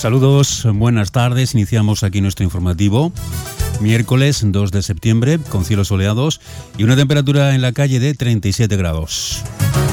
Saludos, buenas tardes. Iniciamos aquí nuestro informativo. Miércoles 2 de septiembre, con cielos soleados y una temperatura en la calle de 37 grados.